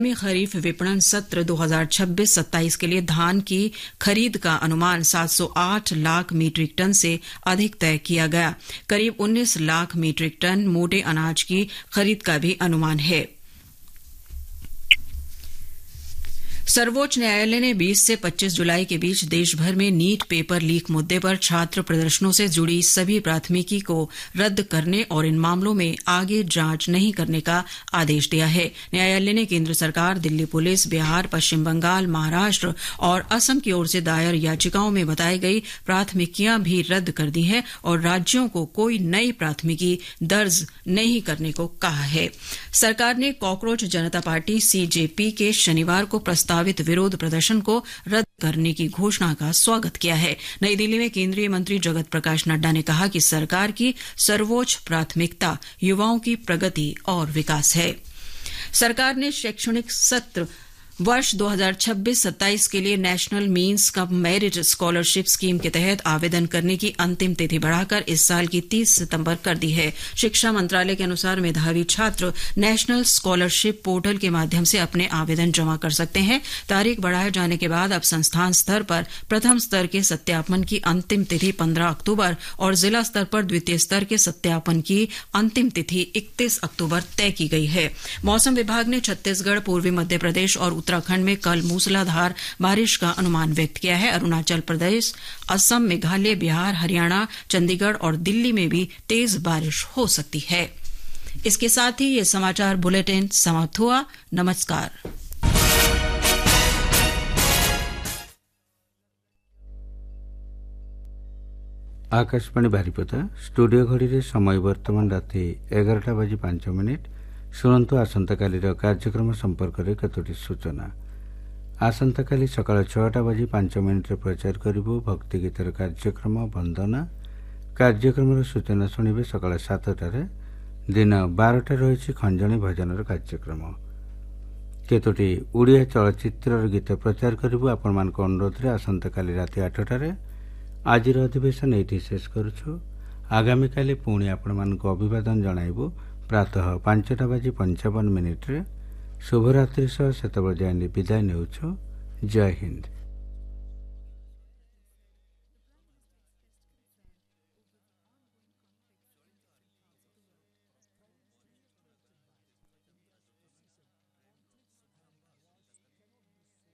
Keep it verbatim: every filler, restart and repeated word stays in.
में खरीफ विपणन सत्र दो हज़ार छब्बीस सत्ताईस के लिए धान की खरीद का अनुमान सात सौ आठ लाख मीट्रिक टन से अधिक तय किया गया। करीब उन्नीस लाख मीट्रिक टन मोटे अनाज की खरीद का भी अनुमान है। सर्वोच्च न्यायालय ने बीस से पच्चीस जुलाई के बीच देश भर में नीट पेपर लीक मुद्दे पर छात्र प्रदर्शनों से जुड़ी सभी प्राथमिकी को रद्द करने और इन मामलों में आगे जांच नहीं करने का आदेश दिया है। न्यायालय ने केंद्र सरकार, दिल्ली पुलिस, बिहार, पश्चिम बंगाल, महाराष्ट्र और असम की ओर से दायर याचिकाओं में बताई गई प्राथमिकियां भी रद्द कर दी हैं और राज्यों को कोई नई प्राथमिकी दर्ज नहीं करने को कहा है। सरकार ने कॉकरोच जनता पार्टी सीजेपी के शनिवार को प्रस्ताव विरोध प्रदर्शन को रद्द करने की घोषणा का स्वागत किया है। नई दिल्ली में केंद्रीय मंत्री जगत प्रकाश नड्डा ने कहा कि सरकार की सर्वोच्च प्राथमिकता युवाओं की प्रगति और विकास है। सरकार ने शैक्षणिक सत्र वर्ष दो हज़ार छब्बीस सत्ताईस के लिए national means cum merit scholarship scheme के तहत आवेदन करने की अंतिम तिथि बढ़ाकर इस साल की तीस सितंबर कर दी है। शिक्षा मंत्रालय के अनुसार मेधावी छात्र नेशनल स्कॉलरशिप पोर्टल के माध्यम से अपने आवेदन जमा कर सकते हैं। तारीख बढ़ाए जाने के बाद अब संस्थान स्तर पर प्रथम स्तर के सत्यापन की अंतिम तिथि पंद्रह अक्टूबर और जिला स्तर पर द्वितीय स्तर के सत्यापन की अंतिम तिथि इकतीस अक्टूबर तय की गई है। मौसम विभाग ने छत्तीसगढ़, पूर्वी मध्य प्रदेश और उत्तराखंड में कल मूसलाधार बारिश का अनुमान व्यक्त किया है। अरुणाचल प्रदेश, असम, मेघालय, बिहार, हरियाणा, चंडीगढ़ और दिल्ली में भी तेज बारिश हो सकती है। इसके साथ ही ये समाचार बुलेटिन समाप्त हुआ। नमस्कार। आकाशवाणी बारिपदा स्टूडियो घड़ी समय वर्तमान राति एगारटा बाजी पांच मिनिट। शुणु आसंताकालीर कार्यक्रम संपर्क में कतोटी सूचना। आसंताकाली सकाल छटा बाजी पांच मिनिट प्रचार करिबो भक्ति गीतर कार्यक्रम वंदना। कार्यक्रम सूचना शुणिबे सकाल सातटारे। दिन बारटा रही खंजणी भजन कार्यक्रम। केतोटी उड़िया चलचित्र गीत प्रचार करिबो आपण मान अनुरोध आसंताकाली राति आठटारे। आजिर अधिवेशन एठी शेष करुछु। आगामी काली पुणी आपण मानक अभिवादन जणाइबो प्रातः पांचटा बाजी पंचावन मिनिट्रे। शुभरात्रि सह सेतबेले जाए विदाय नेउछु। जय हिंद।